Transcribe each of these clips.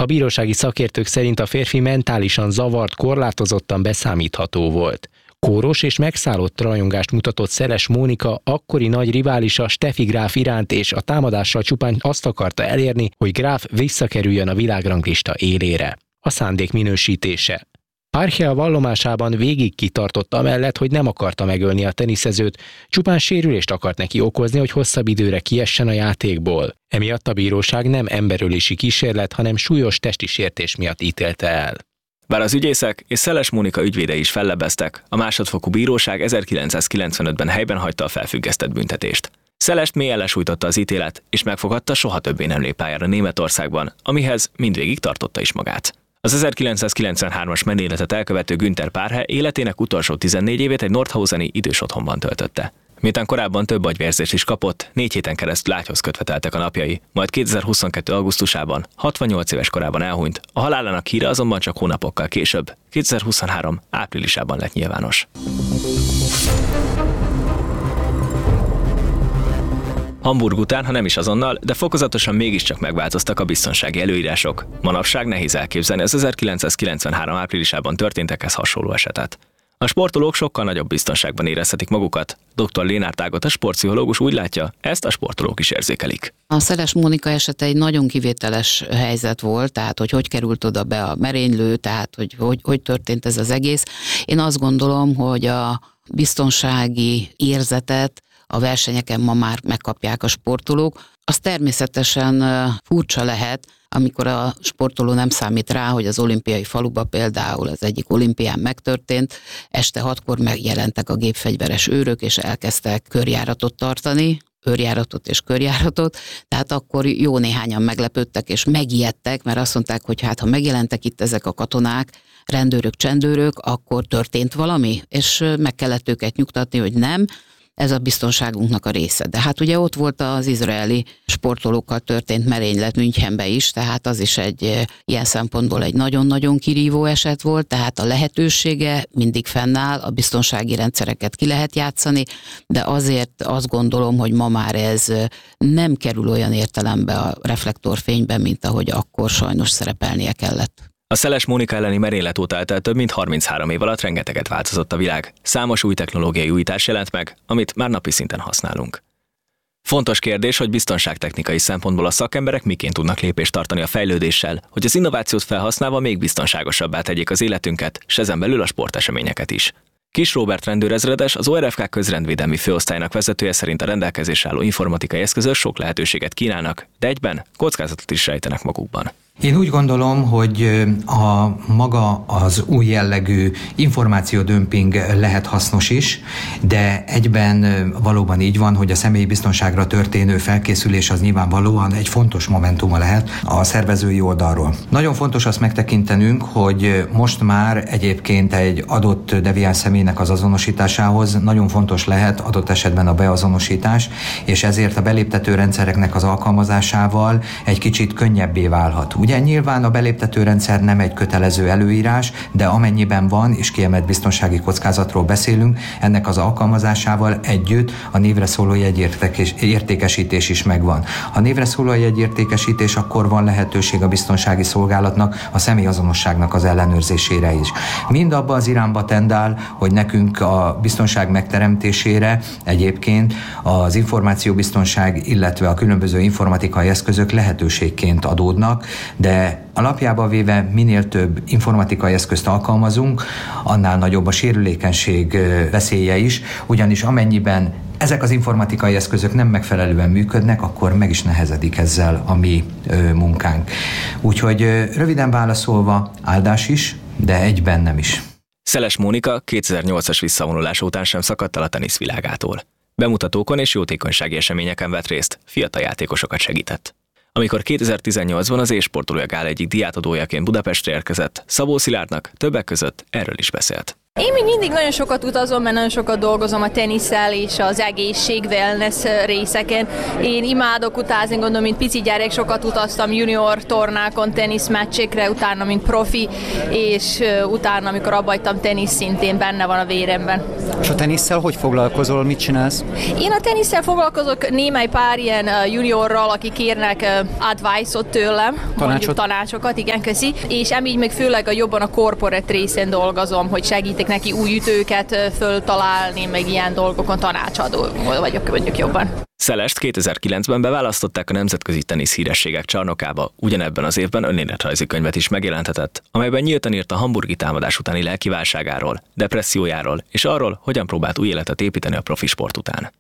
A bírósági szakértők szerint a férfi mentálisan zavart, korlátozottan beszámítható volt. Kóros és megszállott rajongást mutatott Szeles Mónika akkori nagy riválisa Steffi Graf iránt, és a támadással csupán azt akarta elérni, hogy Graf visszakerüljön a világranglista élére. A szándék minősítése. Parchia vallomásában végig kitartott amellett, hogy nem akarta megölni a teniszezőt, csupán sérülést akart neki okozni, hogy hosszabb időre kiessen a játékból. Emiatt a bíróság nem emberölési kísérlet, hanem súlyos testi sértés miatt ítélte el. Bár az ügyészek és Szeles Mónika ügyvédei is fellebbeztek, a másodfokú bíróság 1995-ben helyben hagyta a felfüggesztett büntetést. Szelest mélyen lesújtotta az ítélet, és megfogadta, soha többé nem lép pályára Németországban, amihez mindvégig tartotta is magát. Az 1993-as merényletet elkövető Günther Parche életének utolsó 14 évét egy nordhauseni idős otthonban töltötte. Miután korábban több agyvérzést is kapott, 4 héten keresztül ágyhoz kötve teltek a napjai, majd 2022. augusztusában, 68 éves korában elhunyt, a halálának híre azonban csak hónapokkal később, 2023. áprilisában lett nyilvános. Hamburg után, ha nem is azonnal, de fokozatosan mégiscsak megváltoztak a biztonsági előírások. Manapság nehéz elképzelni az 1993. áprilisában történtekhez hasonló esetet. A sportolók sokkal nagyobb biztonságban érezhetik magukat. Dr. Lénárd Ágota sportpszichológus úgy látja, ezt a sportolók is érzékelik. A Szeles Mónika esete egy nagyon kivételes helyzet volt, tehát hogy került oda be a merénylő, tehát hogy történt ez az egész. Én azt gondolom, hogy a biztonsági érzetet a versenyeken ma már megkapják a sportolók. Az természetesen furcsa lehet, amikor a sportoló nem számít rá, hogy az olimpiai faluba például az egyik olimpián megtörtént, este 6-kor megjelentek a gépfegyveres őrök, és elkezdtek körjáratot tartani, körjáratot, tehát akkor jó néhányan meglepődtek és megijedtek, mert azt mondták, hogy hát ha megjelentek itt ezek a katonák, rendőrök, csendőrök, akkor történt valami, és meg kellett őket nyugtatni, hogy nem, ez a biztonságunknak a része. De hát ugye ott volt az izraeli sportolókkal történt merénylet Münchenbe is, tehát az is egy ilyen szempontból egy nagyon-nagyon kirívó eset volt, tehát a lehetősége mindig fennáll, a biztonsági rendszereket ki lehet játszani, de azért azt gondolom, hogy ma már ez nem kerül olyan értelembe a reflektorfénybe, mint ahogy akkor sajnos szerepelnie kellett. A Szeles Mónika elleni merénylet óta eltelt több mint 33 év alatt rengeteget változott a világ. Számos új technológiai újítás jelent meg, amit már napi szinten használunk. Fontos kérdés, hogy biztonságtechnikai szempontból a szakemberek miként tudnak lépést tartani a fejlődéssel, hogy az innovációt felhasználva még biztonságosabbá tegyék az életünket, s ezen belül a sporteseményeket is. Kis Róbert rendőrezredes, az ORFK közrendvédelmi főosztálynak vezetője szerint a rendelkezésre álló informatikai eszközök sok lehetőséget kínálnak, de egyben kockázatot is rejtenek magukban. Én úgy gondolom, hogy a maga az új jellegű információdömping lehet hasznos is, de egyben valóban így van, hogy a személyi biztonságra történő felkészülés az nyilvánvalóan egy fontos momentuma lehet a szervezői oldalról. Nagyon fontos azt megtekintenünk, hogy most már egyébként egy adott deviáns személynek az azonosításához nagyon fontos lehet adott esetben a beazonosítás, és ezért a beléptető rendszereknek az alkalmazásával egy kicsit könnyebbé válhat. Ugye nyilván a beléptető rendszer nem egy kötelező előírás, de amennyiben van, és kiemelt biztonsági kockázatról beszélünk, ennek az alkalmazásával együtt a névre szóló jegyértékesítés is megvan. A névre szóló jegyértékesítés, akkor van lehetőség a biztonsági szolgálatnak a személyazonosságnak az ellenőrzésére is. Mind abba az irányba tendál, hogy nekünk a biztonság megteremtésére egyébként az információbiztonság, illetve a különböző informatikai eszközök lehetőségként adódnak, de alapjában véve minél több informatikai eszközt alkalmazunk, annál nagyobb a sérülékenység veszélye is, ugyanis amennyiben ezek az informatikai eszközök nem megfelelően működnek, akkor meg is nehezedik ezzel a mi munkánk. Úgyhogy röviden válaszolva, áldás is, de egyben nem is. Szeles Mónika 2008-as visszavonulása után sem szakadt el a teniszvilágától. Bemutatókon és jótékonysági eseményeken vett részt, fiatal játékosokat segített. Amikor 2018-ban az e-sportolója gál egyik díjátadójaként Budapestre érkezett, Szabó Szilárdnak többek között erről is beszélt. Én még mindig nagyon sokat utazom, mert nagyon sokat dolgozom a tenisszel és az egészség, wellness részeken. Én imádok utazni, gondolom, mint pici gyerek sokat utaztam junior tornákon, teniszmeccsekre, utána mint profi, és utána, amikor abbajtam tenisz, szintén benne van a véremben. És a tenisszel hogy foglalkozol, mit csinálsz? Én a tenisszel foglalkozok némely pár ilyen juniorral, akik kérnek advice-ot tőlem. Tanácsokat, igen, köszi. És emígy még főleg jobban a corporate részén dolgozom, hogy segítek neki új ütőket föltalálni, meg ilyen dolgokon tanácsadó vagyok jobban. Szelest 2009-ben beválasztották a nemzetközi tenisz hírességek csarnokába, ugyanebben az évben önéletrajzi könyvet is megjelentetett, amelyben nyíltan írt a hamburgi támadás utáni lelkiválságáról, depressziójáról és arról, hogyan próbált új életet építeni a profi sport után.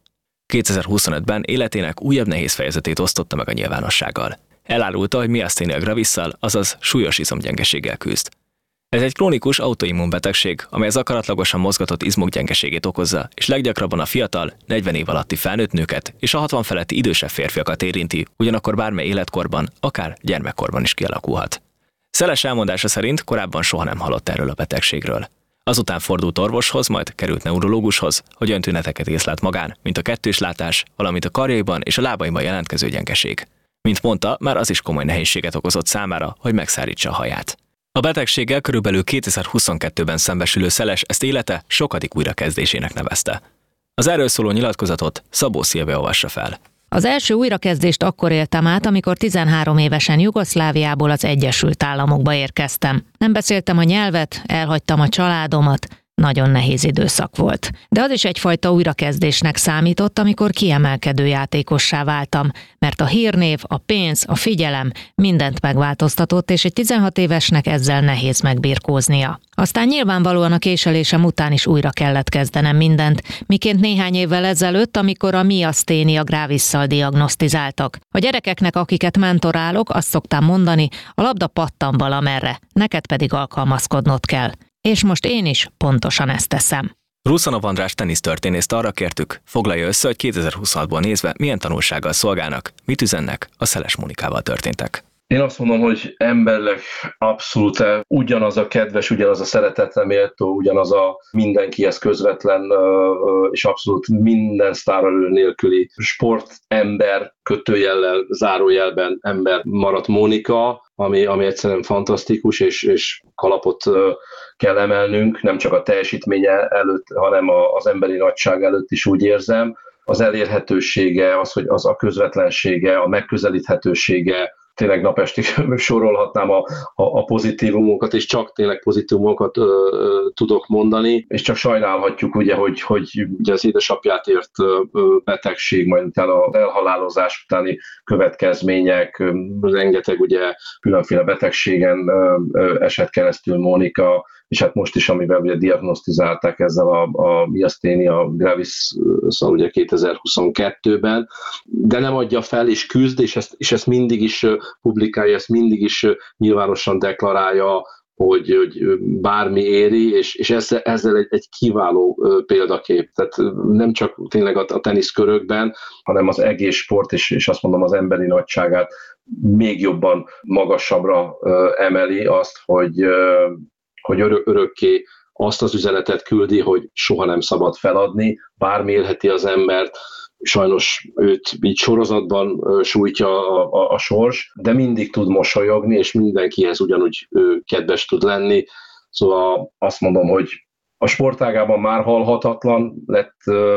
2025-ben életének újabb nehéz fejezetét osztotta meg a nyilvánossággal. Elárulta, hogy miaszténia gravisszal, azaz súlyos izomgyengeséggel küzd. Ez egy krónikus autoimmunbetegség, amely az akaratlagosan mozgatott izmok gyengeségét okozza, és leggyakrabban a fiatal, 40 év alatti felnőtt nőket és a 60 feletti idősebb férfiakat érinti, ugyanakkor bármely életkorban, akár gyermekkorban is kialakulhat. Szeles elmondása szerint korábban soha nem hallott erről a betegségről. Azután fordult orvoshoz, majd került neurológushoz, hogy olyan tüneteket észlelt magán, mint a kettős látás, valamint a karjaiban és a lábaiban jelentkező gyengeség. Mint mondta, már az is komoly nehézséget okozott számára, hogy megszárítsa a haját. A betegséggel körülbelül 2022-ben szembesülő Szeles ezt élete sokadik újrakezdésének nevezte. Az erről szóló nyilatkozatot Szabó Szilvia olvassa fel. Az első újrakezdést akkor éltem át, amikor 13 évesen Jugoszláviából az Egyesült Államokba érkeztem. Nem beszéltem a nyelvet, elhagytam a családomat, nagyon nehéz időszak volt. De az is egyfajta újrakezdésnek számított, amikor kiemelkedő játékossá váltam, mert a hírnév, a pénz, a figyelem mindent megváltoztatott, és egy 16 évesnek ezzel nehéz megbirkóznia. Aztán nyilvánvalóan a késelésem után is újra kellett kezdenem mindent, miként néhány évvel ezelőtt, amikor a miaszténia gravisszal diagnosztizáltak. A gyerekeknek, akiket mentorálok, azt szoktam mondani, a labda pattan valamerre, neked pedig alkalmazkodnod kell. És most én is pontosan ezt teszem. Ruszanov András tenisztörténészt arra kértük, foglalja össze, hogy 2026-ból nézve milyen tanulsággal szolgálnak, mit üzennek a Szeles Mónikával történtek. Én azt mondom, hogy emberileg abszolút ugyanaz a kedves, ugyanaz a szeretetre méltó, ugyanaz a mindenkihez közvetlen és abszolút minden sztárelő nélküli sportember, kötőjellel, zárójelben ember maradt Mónika, ami egyszerűen fantasztikus, és kalapot kell emelnünk, nem csak a teljesítménye előtt, hanem az emberi nagyság előtt is úgy érzem. Az elérhetősége, az a közvetlensége, a megközelíthetősége, tényleg napestig sorolhatnám a pozitívumokat, és csak tényleg pozitívumokat tudok mondani, és csak sajnálhatjuk ugye, hogy ugye az édesapját ért betegség, majd utána az elhalálozás utáni következmények, rengeteg ugye különféle betegségen esett keresztül Mónika, és hát most is, amivel ugye diagnosztizálták ezzel a miaszténia gravisszal ugye 2022-ben, de nem adja fel, és küzd, és ezt mindig is publikálja, ezt mindig is nyilvánosan deklarálja, hogy bármi éri, és ezzel egy kiváló példakép. Tehát nem csak tényleg a teniszkörökben, hanem az egész sport, és azt mondom az emberi nagyságát még jobban magasabbra emeli azt, hogy örökké azt az üzenetet küldi, hogy soha nem szabad feladni, bármi élheti az embert, sajnos őt így sorozatban sújtja a sors, de mindig tud mosolyogni, és mindenkihez ugyanúgy kedves tud lenni. Szóval azt mondom, hogy a sportágában már halhatatlan lett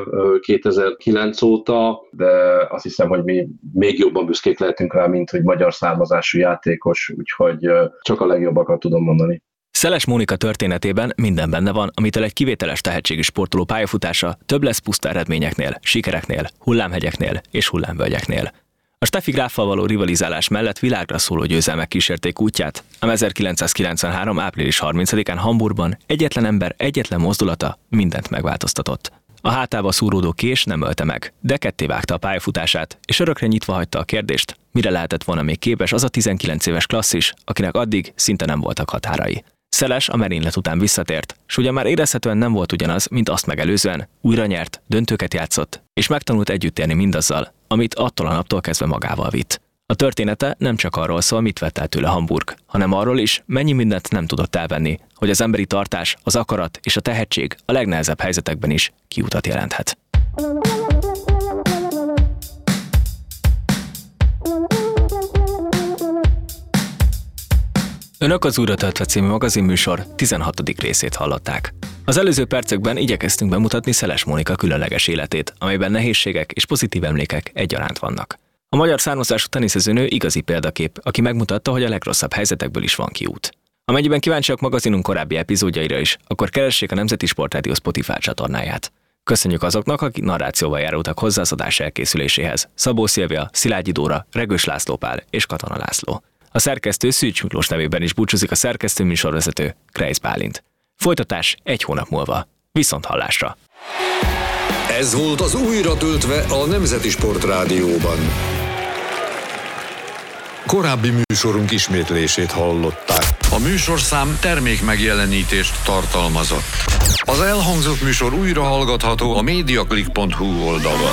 2009 óta, de azt hiszem, hogy mi még jobban büszkék lehetünk rá, mint hogy magyar származású játékos, úgyhogy csak a legjobbakat tudom mondani. Szeles Mónika történetében minden benne van, amitől egy kivételes tehetségű sportoló pályafutása több lesz puszta eredményeknél, sikereknél, hullámhegyeknél és hullámvölgyeknél. A Steffi Gráffal való rivalizálás mellett világra szóló győzelmek kísérték útját, ám 1993. április 30-án Hamburgban egyetlen ember, egyetlen mozdulata mindent megváltoztatott. A hátába szúródó kés nem ölte meg, de kettévágta a pályafutását, és örökre nyitva hagyta a kérdést, mire lehetett volna még képes az a 19 éves klasszis, akinek addig szinte nem voltak határai. Szeles a merénylet után visszatért, s ugyan már érezhetően nem volt ugyanaz, mint azt megelőzően, újra nyert, döntőket játszott, és megtanult együtt élni mindazzal, amit attól a naptól kezdve magával vitt. A története nem csak arról szól, mit vett el tőle Hamburg, hanem arról is, mennyi mindent nem tudott elvenni, hogy az emberi tartás, az akarat és a tehetség a legnehezebb helyzetekben is kiutat jelenthet. Önök az Újra töltve című magazinműsor 16. részét hallották. Az előző percekben igyekeztünk bemutatni Szeles Mónika különleges életét, amelyben nehézségek és pozitív emlékek egyaránt vannak. A magyar származású teniszezőnő igazi példakép, aki megmutatta, hogy a legrosszabb helyzetekből is van kiút. Amennyiben kíváncsiak magazinunk korábbi epizódjaira is, akkor keressék a Nemzeti Sportrádió Spotify csatornáját. Köszönjük azoknak, akik narrációval járultak hozzá az adás elkészüléséhez: Szabó Szilvia, Szilágyi Dóra, Regős László Pál és Katona László. A szerkesztő Szűcs Miklós nevében is búcsúzik a szerkesztő műsorvezető Krejsz Bálint. Folytatás egy hónap múlva. Viszont hallásra! Ez volt az Újra töltve a Nemzeti Sportrádióban. Korábbi műsorunk ismétlését hallották. A műsorszám termékmegjelenítést tartalmazott. Az elhangzott műsor újra hallgatható a mediaclick.hu oldalon.